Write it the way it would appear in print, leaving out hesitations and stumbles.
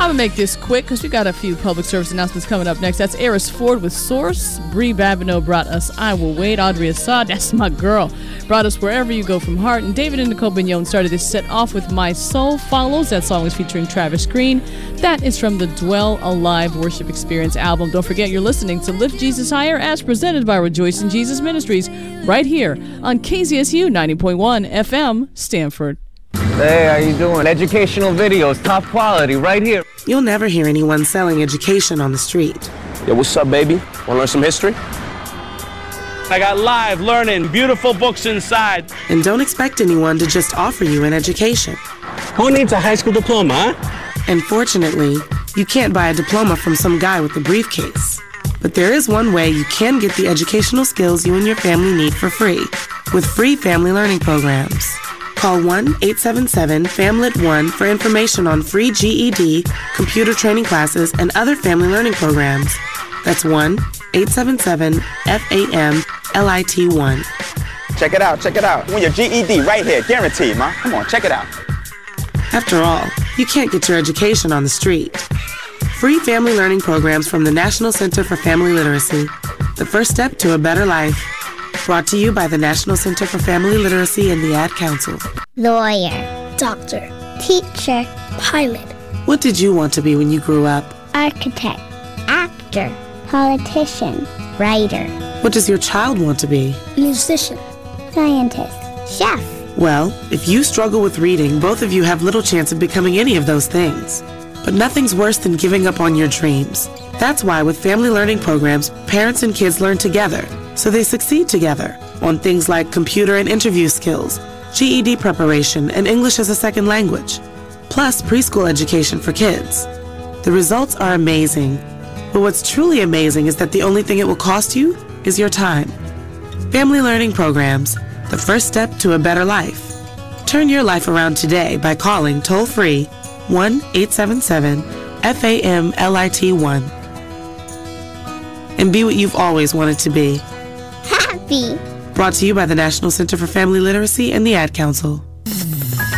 I'm going to make this quick because we got a few public service announcements coming up next. That's Eris Ford with Source. Brie Babineau brought us I Will Wait. Audrey Assad, that's my girl, brought us Wherever You Go from Heart. And David and Nicole Bignon started this set off with My Soul Follows. That song was featuring Travis Green. That is from the Dwell Alive Worship Experience album. Don't forget you're listening to Lift Jesus Higher as presented by Rejoice in Jesus Ministries right here on KZSU 90.1 FM, Stanford. Hey, how you doing? Educational videos, top quality, right here. You'll never hear anyone selling education on the street. Yo, what's up, baby? Want to learn some history? I got live learning, beautiful books inside. And don't expect anyone to just offer you an education. Who needs a high school diploma, huh? And fortunately, you can't buy a diploma from some guy with a briefcase. But there is one way you can get the educational skills you and your family need for free, with free family learning programs. Call 1-877-FAMLET-1 for information on free GED, computer training classes, and other family learning programs. That's 1-877-FAMLIT-1. Check it out, check it out. Want your GED right here, guaranteed, ma. Come on, check it out. After all, you can't get your education on the street. Free family learning programs from the National Center for Family Literacy. The first step to a better life. Brought to you by the National Center for Family Literacy and the Ad Council. Lawyer, doctor, teacher, pilot. What did you want to be when you grew up? Architect, actor, politician, writer. What does your child want to be? Musician, scientist, chef. Well, if you struggle with reading, both of you have little chance of becoming any of those things. But nothing's worse than giving up on your dreams. That's why with family learning programs, parents and kids learn together, so they succeed together on things like computer and interview skills, GED preparation, and English as a second language, plus preschool education for kids. The results are amazing, but what's truly amazing is that the only thing it will cost you is your time. Family learning programs, the first step to a better life. Turn your life around today by calling toll-free 1-877-FAMLIT-1 and be what you've always wanted to be. Happy. Brought to you by the National Center for Family Literacy and the Ad Council.